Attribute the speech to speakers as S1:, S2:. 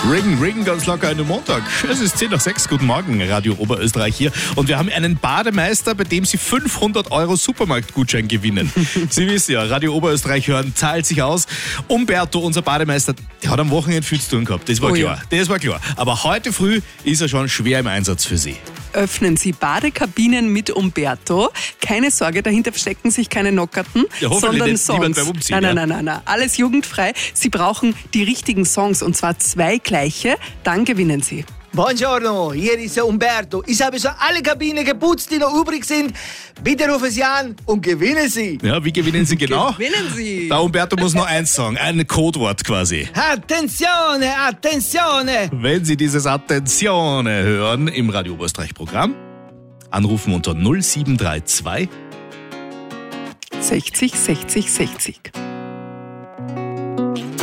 S1: Ring, ganz locker einen Montag. Es ist 10:06, guten Morgen, Radio Oberösterreich hier. Und wir haben einen Bademeister, bei dem Sie 500 € Supermarktgutschein gewinnen. Sie wissen ja, Radio Oberösterreich hören, zahlt sich aus. Umberto, unser Bademeister, der hat am Wochenende viel zu tun gehabt, das war klar. Das war klar. Aber heute früh ist er schon schwer im Einsatz für Sie.
S2: Öffnen Sie Badekabinen mit Umberto. Keine Sorge, dahinter verstecken sich keine Nockerten, sondern Songs. Nein. Alles jugendfrei. Sie brauchen die richtigen Songs, und zwar 2 gleiche, dann gewinnen Sie.
S3: Buongiorno, hier ist der Umberto. Ich habe schon alle Kabinen geputzt, die noch übrig sind. Bitte rufen Sie an und gewinnen Sie.
S1: Ja, wie gewinnen Sie genau?
S2: Gewinnen Sie.
S1: Der Umberto muss nur eins sagen, ein Codewort quasi.
S3: Attenzione, attenzione.
S1: Wenn Sie dieses Attenzione hören im Radio Oberösterreich-Programm, anrufen unter 0732
S2: 60 60 60.